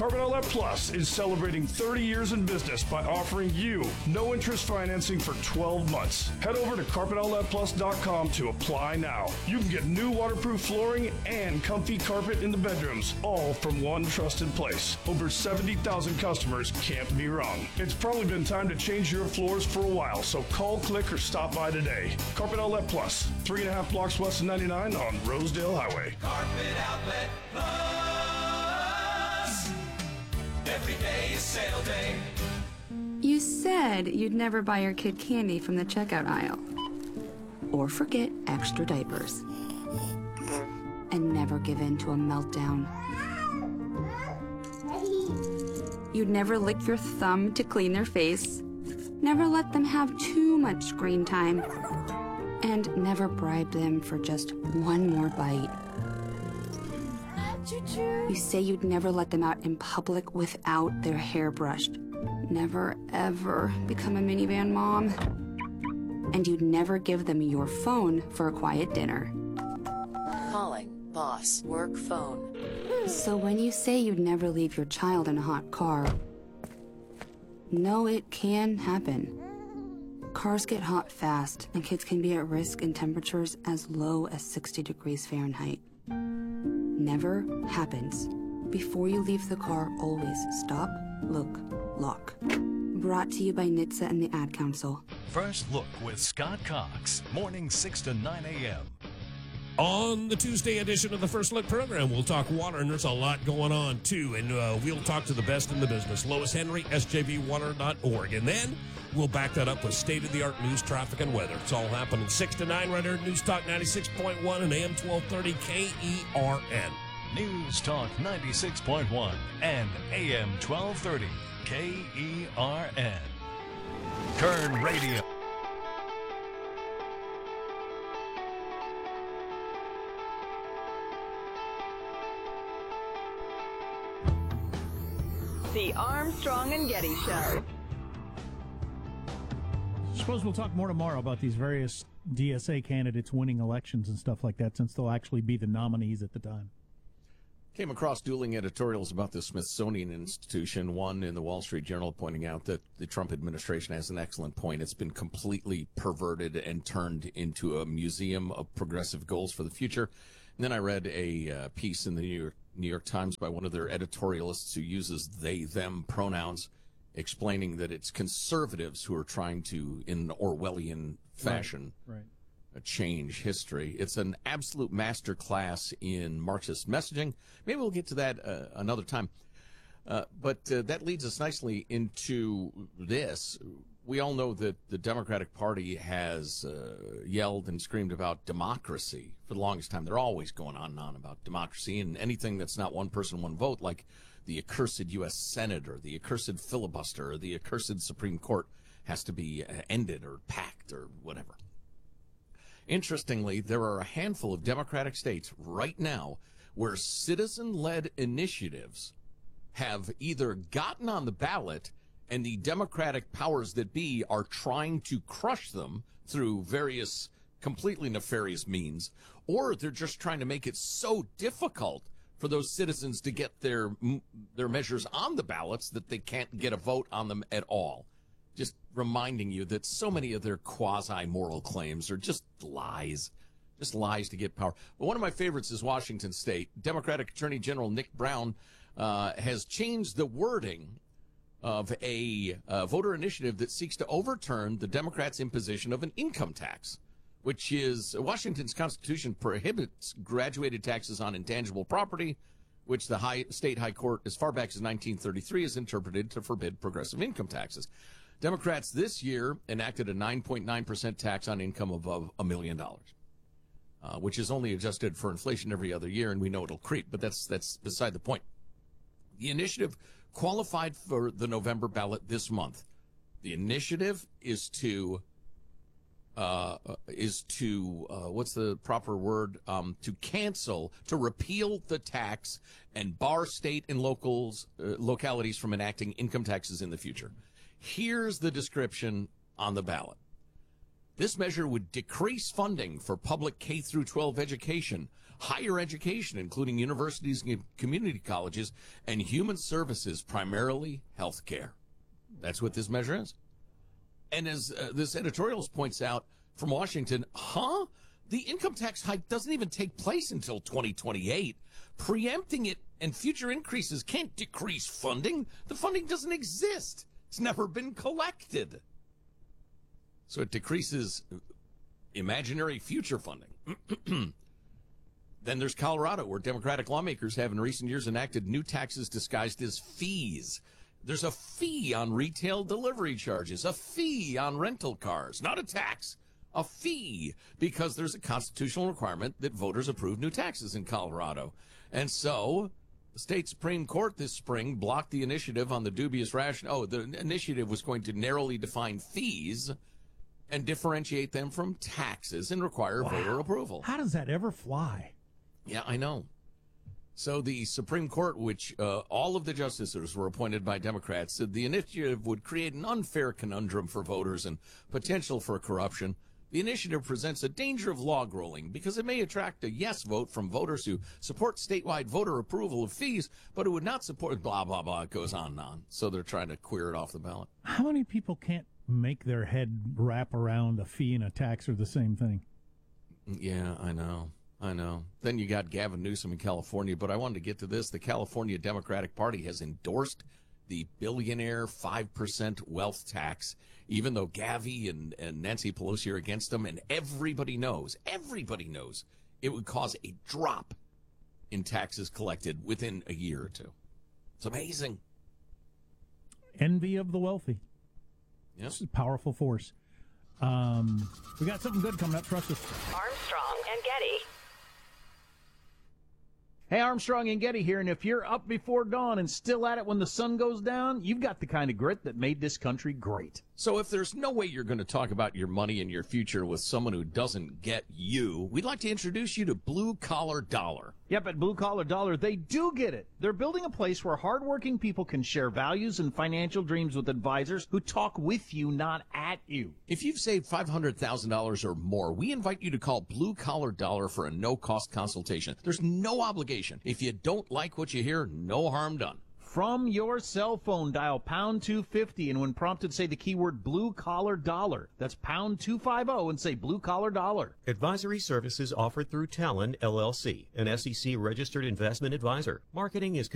Carpet Outlet Plus is celebrating 30 years in business by offering you no interest financing for 12 months. Head over to carpetoutletplus.com to apply now. You can get new waterproof flooring and comfy carpet in the bedrooms, all from one trusted place. Over 70,000 customers can't be wrong. It's probably been time to change your floors for a while, so call, click, or stop by today. Carpet Outlet Plus, 3.5 blocks west of 99 on Rosedale Highway. Carpet Outlet Plus. Every day is sale day. You said you'd never buy your kid candy from the checkout aisle. Or forget extra diapers. And never give in to a meltdown. You'd never lick your thumb to clean their face. Never let them have too much screen time. And never bribe them for just one more bite. You say you'd never let them out in public without their hair brushed. Never, ever become a minivan mom. And you'd never give them your phone for a quiet dinner. Calling boss work phone. So when you say you'd never leave your child in a hot car, no, it can happen. Cars get hot fast, and kids can be at risk in temperatures as low as 60 degrees Fahrenheit. Never happens. Before you leave the car, always stop, look, lock. Brought to you by NHTSA and the Ad Council. First Look with Scott Cox, morning 6 to 9 a.m. On the Tuesday edition of the First Look program, we'll talk water, and there's a lot going on, too. And we'll talk to the best in the business, Lois Henry, sjbwater.org. And then we'll back that up with state-of-the-art news, traffic, and weather. It's all happening 6 to 9 right here at News Talk 96.1 and AM 1230 KERN. News Talk 96.1 and AM 1230 KERN. Kern Radio. The Armstrong and Getty Show. Suppose we'll talk more tomorrow about these various DSA candidates winning elections and stuff like that, since they'll actually be the nominees at the time. Came across dueling editorials about the Smithsonian Institution, one in the Wall Street Journal pointing out that the Trump administration has an excellent point. It's been completely perverted and turned into a museum of progressive goals for the future. And then I read a piece in the New York Times by one of their editorialists who uses they, them pronouns, explaining that it's conservatives who are trying to, in an Orwellian fashion, Right. Change history. It's an absolute master class in Marxist messaging. Maybe we'll get to that another time. But that leads us nicely into this. We all know that the Democratic Party has yelled and screamed about democracy for the longest time. They're always going on and on about democracy, and anything that's not one person, one vote, like the accursed U.S. Senate or the accursed filibuster or the accursed Supreme Court, has to be ended or packed or whatever. Interestingly, there are a handful of Democratic states right now where citizen-led initiatives have either gotten on the ballot and the Democratic powers that be are trying to crush them through various completely nefarious means, or they're just trying to make it so difficult for those citizens to get their measures on the ballots that they can't get a vote on them at all. Just reminding you that so many of their quasi-moral claims are just lies to get power. But one of my favorites is Washington State. Democratic Attorney General Nick Brown has changed the wording of a voter initiative that seeks to overturn the Democrats' imposition of an income tax, which is Washington's Constitution prohibits graduated taxes on intangible property, which the state high court, as far back as 1933, has interpreted to forbid progressive income taxes. Democrats this year enacted a 9.9% tax on income above $1 million, which is only adjusted for inflation every other year, and we know it'll creep, but that's beside the point. The initiative qualified for the November ballot this month. The initiative is to what's the proper word? To cancel, to repeal the tax and bar state and localities from enacting income taxes in the future. Here's the description on the ballot. This measure would decrease funding for public K through 12 education, higher education, including universities and community colleges, and human services, primarily health care. That's what this measure is. And as this editorial points out from Washington, the income tax hike doesn't even take place until 2028. Preempting it and future increases can't decrease funding. The funding doesn't exist. It's never been collected. So it decreases imaginary future funding. Then there's Colorado, where Democratic lawmakers have in recent years enacted new taxes disguised as fees. There's a fee on retail delivery charges, a fee on rental cars, not a tax, a fee, because there's a constitutional requirement that voters approve new taxes in Colorado. And so the state Supreme Court this spring blocked the initiative on the dubious rationale. The initiative was going to narrowly define fees and differentiate them from taxes and require voter approval. How does that ever fly? Yeah, I know. So the Supreme Court, which all of the justices were appointed by Democrats, said the initiative would create an unfair conundrum for voters and potential for corruption. The initiative presents a danger of log rolling because it may attract a yes vote from voters who support statewide voter approval of fees, but who would not support blah, blah, blah. It goes on and on. So they're trying to queer it off the ballot. How many people can't make their head wrap around a fee and a tax are the same thing? Yeah, I know. Then you got Gavin Newsom in California, but I wanted to get to this. The California Democratic Party has endorsed the billionaire 5% wealth tax, even though Gavi and Nancy Pelosi are against them, and everybody knows it would cause a drop in taxes collected within a year or two. It's amazing. Envy of the wealthy. Yep. It's a powerful force. We got something good coming up. Trust us. Armstrong and Getty. Hey, Armstrong and Getty here, and if you're up before dawn and still at it when the sun goes down, you've got the kind of grit that made this country great. So if there's no way you're going to talk about your money and your future with someone who doesn't get you, we'd like to introduce you to Blue Collar Dollar. Yep, at Blue Collar Dollar, they do get it. They're building a place where hardworking people can share values and financial dreams with advisors who talk with you, not at you. If you've saved $500,000 or more, we invite you to call Blue Collar Dollar for a no-cost consultation. There's no obligation. If you don't like what you hear, no harm done. From your cell phone, dial pound 250, and when prompted, say the keyword Blue Collar Dollar. That's pound 250 and say Blue Collar Dollar. Advisory services offered through Talon, LLC, an SEC-registered investment advisor. Marketing is